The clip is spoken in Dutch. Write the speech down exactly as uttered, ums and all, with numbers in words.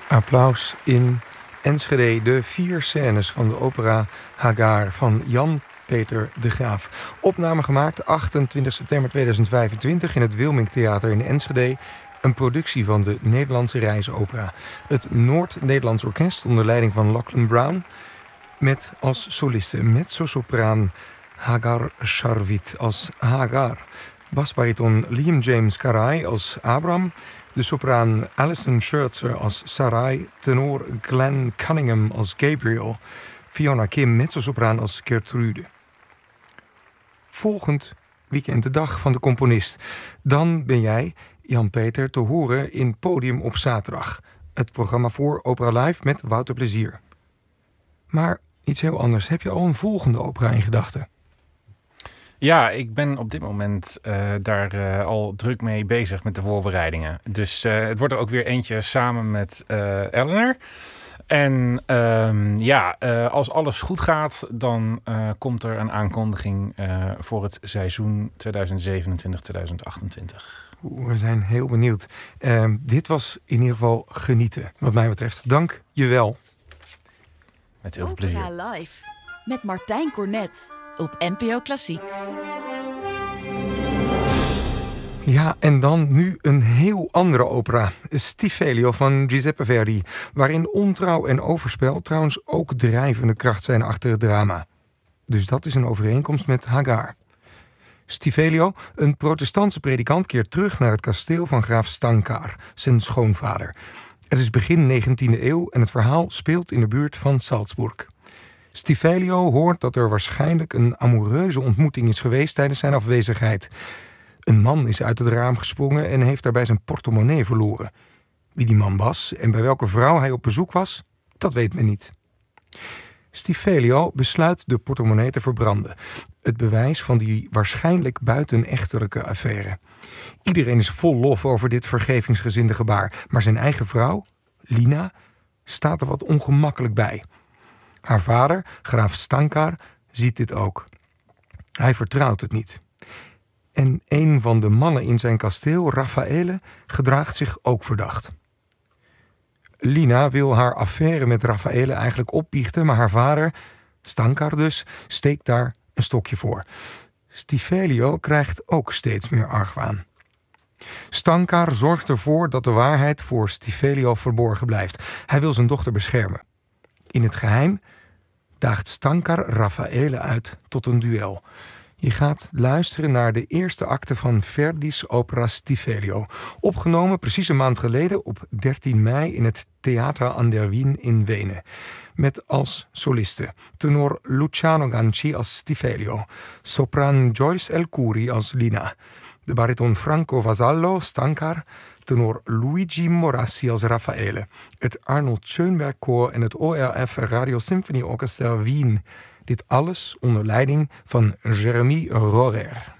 Applaus in Enschede. De vier scènes van de opera Hagar van Jan Peter de Graaf. Opname gemaakt achtentwintig september tweeduizend vijfentwintig in het Wilming Theater in Enschede. Een productie van de Nederlandse Reisopera. Het Noord-Nederlands Orkest onder leiding van Lachlan Brown. Met als soliste mezzosopraan Hagar Sharvit als Hagar. Basbariton Liam James Caray als Abram. De sopraan Alison Schertzer als Sarai. Tenor Glenn Cunningham als Gabriel. Fiona Kim mezzosopraan als Gertrude. Volgend weekend de dag van de componist. Dan ben jij, Jan Peter, te horen in Podium op zaterdag. Het programma voor Opera Live met Wouter Plezier. Maar iets heel anders. Heb je al een volgende opera in gedachten? Ja, ik ben op dit moment uh, daar uh, al druk mee bezig met de voorbereidingen. Dus uh, het wordt er ook weer eentje samen met uh, Eleanor. En um, ja, uh, als alles goed gaat, dan uh, komt er een aankondiging uh, voor het seizoen tweeduizend zevenentwintig tweeduizend achtentwintig. We zijn heel benieuwd. Uh, dit was in ieder geval genieten, wat mij betreft. Dank je wel. Met heel veel plezier. Opera Live met Martijn Cornet op N P O Klassiek. Ja, en dan nu een heel andere opera. Stiffelio van Giuseppe Verdi. Waarin ontrouw en overspel trouwens ook drijvende kracht zijn achter het drama. Dus dat is een overeenkomst met Hagar. Stiffelio, een protestantse predikant, keert terug naar het kasteel van graaf Stankar, zijn schoonvader. Het is begin negentiende eeuw en het verhaal speelt in de buurt van Salzburg. Stiffelio hoort dat er waarschijnlijk een amoureuze ontmoeting is geweest tijdens zijn afwezigheid. Een man is uit het raam gesprongen en heeft daarbij zijn portemonnee verloren. Wie die man was en bij welke vrouw hij op bezoek was, dat weet men niet. Stiffelio besluit de portemonnee te verbranden. Het bewijs van die waarschijnlijk buitenechtelijke affaire. Iedereen is vol lof over dit vergevingsgezinde gebaar, maar zijn eigen vrouw, Lina, staat er wat ongemakkelijk bij. Haar vader, graaf Stankar, ziet dit ook. Hij vertrouwt het niet. En een van de mannen in zijn kasteel, Raffaele, gedraagt zich ook verdacht. Lina wil haar affaire met Raffaele eigenlijk opbiechten, maar haar vader, Stankar dus, steekt daar een stokje voor. Stiffelio krijgt ook steeds meer argwaan. Stankar zorgt ervoor dat de waarheid voor Stiffelio verborgen blijft. Hij wil zijn dochter beschermen. In het geheim daagt Stankar Raffaele uit tot een duel. Je gaat luisteren naar de eerste acte van Verdi's opera Stiffelio. Opgenomen precies een maand geleden op dertien mei in het Theater an der Wien in Wenen. Met als solisten tenor Luciano Ganci als Stiffelio, sopraan Joyce El Khoury als Lina, de bariton Franco Vasallo, Stankar, tenor Luigi Morassi als Raffaele, het Arnold Schoenberg Koor en het O R F Radio Symphony Orchestra Wien. Dit alles onder leiding van Jérémy Rohrer.